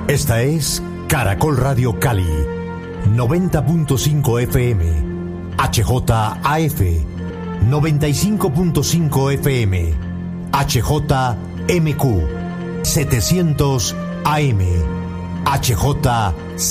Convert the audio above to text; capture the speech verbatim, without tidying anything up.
Esta es Caracol Radio Cali, noventa punto cinco F M, H J A F, noventa y cinco punto cinco F M, H J M Q, setecientos A M, H J